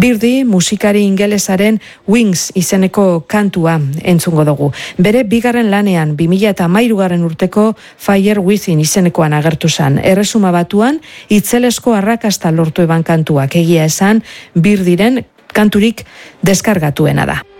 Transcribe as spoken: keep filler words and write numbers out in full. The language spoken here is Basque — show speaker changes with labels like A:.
A: Birdi musikari ingelesaren Wings izeneko kantua entzungo dugu. Bere bigarren lanean bi mila hamairugarren urteko Fire Within izenekoan agertu zen. Erresuma Batuan itzelesko arrakasta lortu eban kantuak, egia esan Birdiren kanturik deskargatuena da.